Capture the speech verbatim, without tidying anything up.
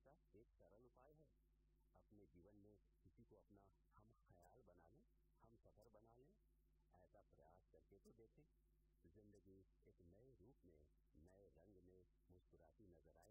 का एक सरल उपाय है। अपने जीवन में किसी को अपना हम ख्याल बना लें, हम सफर बना लें। ऐसा प्रयास करके तो देखें, जिंदगी एक नए रूप में, नए रंग में मुस्कुराती नजर आए।